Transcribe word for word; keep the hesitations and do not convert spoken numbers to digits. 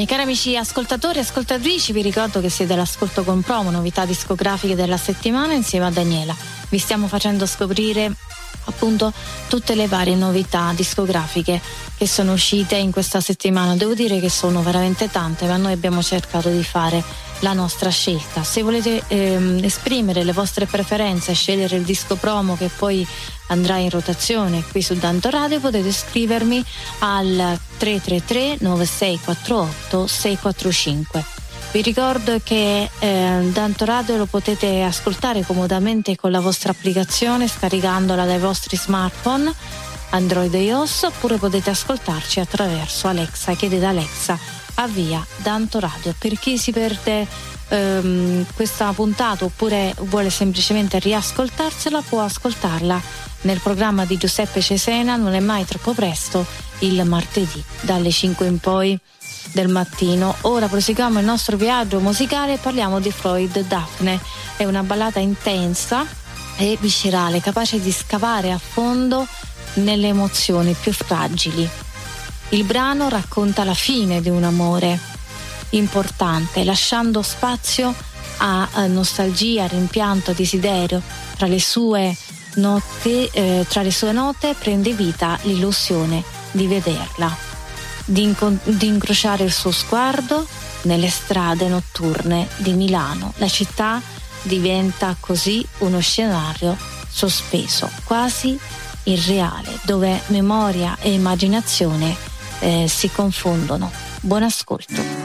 Miei cari amici ascoltatori e ascoltatrici, vi ricordo che siete all'ascolto con promo, novità discografiche della settimana insieme a Daniela. Vi stiamo facendo scoprire appunto tutte le varie novità discografiche che sono uscite in questa settimana. Devo dire che sono veramente tante, ma noi abbiamo cercato di fare la nostra scelta. Se volete ehm, esprimere le vostre preferenze e scegliere il disco promo che poi andrà in rotazione qui su Danto Radio, potete scrivermi al tre tre tre nove sei quattro otto sei quattro cinque. Vi ricordo che eh, Danto Radio lo potete ascoltare comodamente con la vostra applicazione, scaricandola dai vostri smartphone Android e iOS, oppure potete ascoltarci attraverso Alexa. Chiedete Alexa, avvia Danto Radio. Per chi si perde ehm, questa puntata oppure vuole semplicemente riascoltarsela, può ascoltarla nel programma di Giuseppe Cesena, Non è mai troppo presto, il martedì dalle cinque in poi del mattino. Ora proseguiamo il nostro viaggio musicale e parliamo di Floyd Daphne. È una ballata intensa e viscerale, capace di scavare a fondo nelle emozioni più fragili. Il brano racconta la fine di un amore importante, lasciando spazio a, a nostalgia, rimpianto, desiderio. Tra le sue note, eh, tra le sue note prende vita l'illusione di vederla, di, inco- di incrociare il suo sguardo nelle strade notturne di Milano. La città diventa così uno scenario sospeso, quasi irreale, dove memoria e immaginazione eh, si confondono. Buon ascolto.